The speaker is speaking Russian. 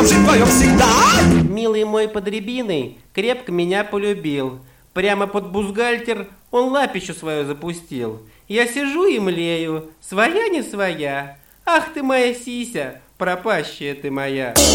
твоем всегда. Милый мой под рябиной крепко меня полюбил. Прямо под бюстгальтер он лапищу свою запустил. Я сижу и млею, своя не своя. Ах ты моя сися, пропащая ты моя.